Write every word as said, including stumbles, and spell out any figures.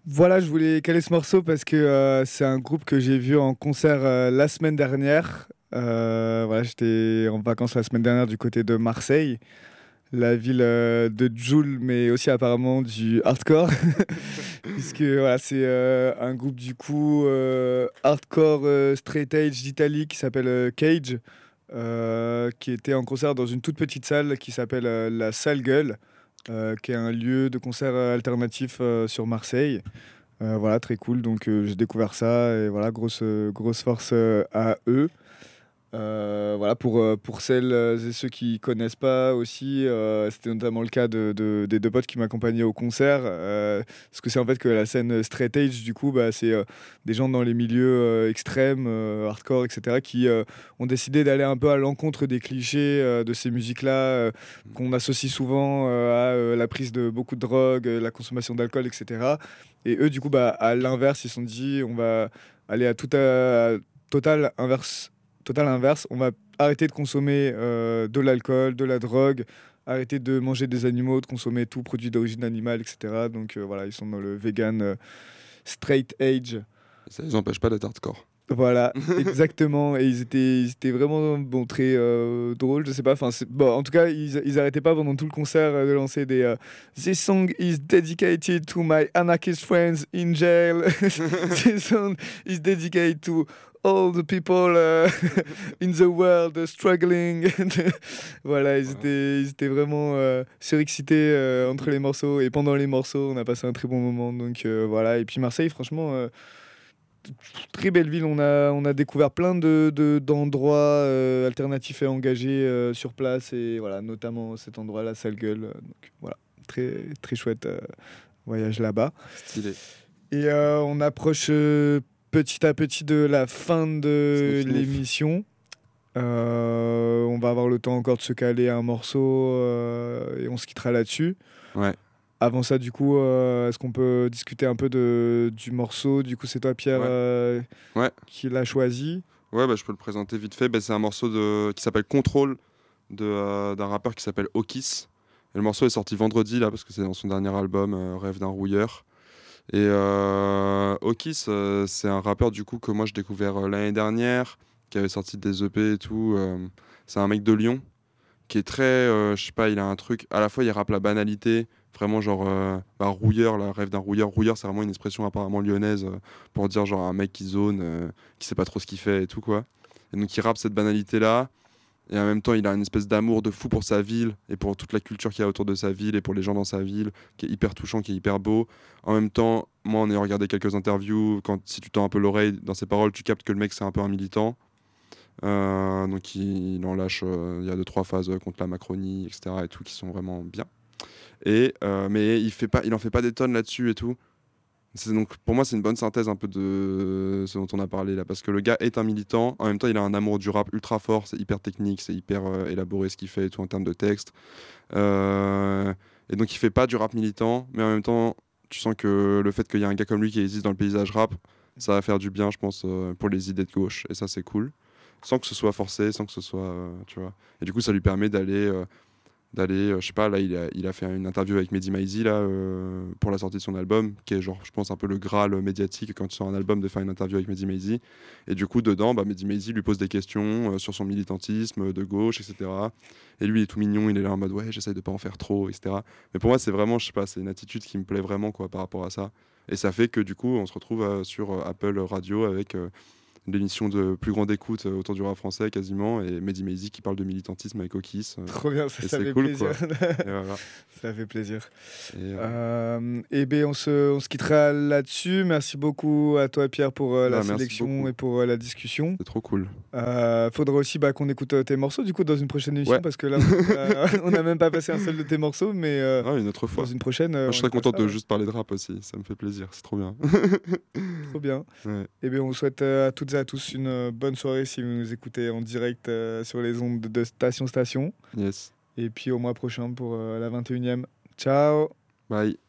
Voilà, je voulais caler ce morceau parce que euh, c'est un groupe que j'ai vu en concert euh, la semaine dernière. Euh, voilà, j'étais en vacances la semaine dernière du côté de Marseille, la ville euh, de Jul, mais aussi apparemment du hardcore, puisque voilà, c'est euh, un groupe du coup euh, hardcore euh, straight edge d'Italie qui s'appelle euh, Cage, euh, qui était en concert dans une toute petite salle qui s'appelle euh, la Salle Gueule, euh, qui est un lieu de concert euh, alternatif euh, sur Marseille. Euh, voilà, très cool. Donc euh, j'ai découvert ça et voilà, grosse, euh, grosse force euh, à eux. Euh, voilà, pour, euh, pour celles et ceux qui connaissent pas aussi, euh, c'était notamment le cas de, de- des deux potes qui m'accompagnaient au concert. Euh, parce que c'est en fait que la scène straight edge, du coup, bah, c'est euh, des gens dans les milieux euh, extrêmes, euh, hardcore, et cetera, qui euh, ont décidé d'aller un peu à l'encontre des clichés euh, de ces musiques-là euh, qu'on associe souvent euh, à euh, la prise de beaucoup de drogue, euh, la consommation d'alcool, et cetera. Et eux, du coup, bah, à l'inverse, ils se sont dit, on va aller à tout à, total inverse total inverse, on va arrêter de consommer euh, de l'alcool, de la drogue, arrêter de manger des animaux, de consommer tout produit d'origine animale, et cetera. Donc euh, voilà, ils sont dans le vegan euh, straight age. Ça les empêche pas d'être hardcore. Voilà, exactement. Et ils étaient, ils étaient vraiment bon, très euh, drôles, je sais pas. Enfin, c'est- bon, en tout cas, ils, ils arrêtaient pas pendant tout le concert euh, de lancer des euh, This song is dedicated to my anarchist friends in jail. This song is dedicated to all the people uh, in the world struggling. Voilà, ils Voilà. étaient, ils étaient vraiment euh, surexcités euh, entre les morceaux. Et pendant les morceaux, on a passé un très bon moment. Donc euh, voilà. Et puis Marseille, franchement. euh, Très belle ville, on a, on a découvert plein de, de- d'endroits euh, alternatifs et engagés euh, sur place, et voilà, notamment cet endroit, la Salle Gueule. euh, Donc voilà, très, très chouette euh, voyage là-bas. Stylé. Et euh, on approche euh, petit à petit de la fin de Sniff, sniff. l'émission. Euh, on va avoir le temps encore de se caler un morceau euh, et on se quittera là-dessus. Ouais. Avant ça, du coup, euh, est-ce qu'on peut discuter un peu de, du morceau? Du coup, c'est toi, Pierre, Ouais. euh, Ouais. qui l'a choisi. Ouais, bah, je peux le présenter vite fait. Bah, c'est un morceau de... qui s'appelle Control de, euh, d'un rappeur qui s'appelle Okis. Et le morceau est sorti vendredi, là, parce que c'est dans son dernier album, euh, Rêve d'un rouilleur. Et euh, Okis, euh, c'est un rappeur du coup que moi j'ai découvert euh, l'année dernière, qui avait sorti des E P et tout. euh, c'est un mec de Lyon qui est très, euh, je sais pas, il a un truc. À la fois, il rappe la banalité, vraiment genre euh, bah, rouilleur, la rêve d'un rouilleur. Rouilleur, c'est vraiment une expression apparemment lyonnaise euh, pour dire genre un mec qui zone, euh, qui sait pas trop ce qu'il fait et tout quoi. Et donc il rappe cette banalité là. Et en même temps, il a une espèce d'amour de fou pour sa ville et pour toute la culture qu'il y a autour de sa ville et pour les gens dans sa ville, qui est hyper touchant, qui est hyper beau. En même temps, moi, en ayant regardé quelques interviews, quand, si tu tends un peu l'oreille dans ses paroles, tu captes que le mec, c'est un peu un militant. Euh, donc, il, il en lâche, euh, il y a deux, trois phases euh, contre la Macronie, et cetera et tout, qui sont vraiment bien. Et, euh, mais il fait pas, il en fait pas des tonnes là-dessus et tout. C'est donc, pour moi, c'est une bonne synthèse un peu de ce dont on a parlé là, parce que le gars est un militant, en même temps, il a un amour du rap ultra fort, c'est hyper technique, c'est hyper euh, élaboré ce qu'il fait et tout en termes de texte. Euh, et donc, il fait pas du rap militant, mais en même temps, tu sens que le fait qu'il y a un gars comme lui qui existe dans le paysage rap, ça va faire du bien, je pense, euh, pour les idées de gauche, et ça, c'est cool. Sans que ce soit forcé, sans que ce soit, euh, tu vois. Et du coup, ça lui permet d'aller euh, d'aller, euh, je sais pas, là, il a, il a fait une interview avec Mehdi Maizi, là, euh, pour la sortie de son album, qui est genre, je pense, un peu le graal médiatique quand tu sors un album, de faire une interview avec Mehdi Maizi. Et du coup, dedans, bah, Mehdi Maizi lui pose des questions euh, sur son militantisme de gauche, et cetera. Et lui, il est tout mignon, il est là en mode, ouais, j'essaye de pas en faire trop, et cetera. Mais pour moi, c'est vraiment, je sais pas, c'est une attitude qui me plaît vraiment, quoi, par rapport à ça. Et ça fait que, du coup, on se retrouve euh, sur euh, Apple Radio avec euh, l'émission de plus grande écoute euh, autour du rap français quasiment, et Mehdi Maizi qui parle de militantisme avec Okis. euh, Trop bien, ça, et ça c'est fait cool, plaisir. quoi. Et voilà. Ça fait plaisir. Et, euh, Euh, et ben on se, on se quittera là-dessus. Merci beaucoup à toi, Pierre, pour euh, la bah, merci sélection beaucoup. et pour euh, la discussion. C'est trop cool. Euh, faudra aussi bah, qu'on écoute euh, tes morceaux du coup dans une prochaine émission Ouais. parce que là on a- on n'a même pas passé un seul de tes morceaux, mais euh, Ah, une autre dans fois. une prochaine euh, Moi, je on serais y content passera. de Ouais. juste parler de rap aussi. Ça me fait plaisir. C'est trop bien. Trop bien. Ouais. Et bien on souhaite euh, à toutes et à tous une euh, bonne soirée si vous nous écoutez en direct euh, sur les ondes de Station Station. Yes. Et puis au mois prochain pour euh, la vingt et unième. Ciao. Bye.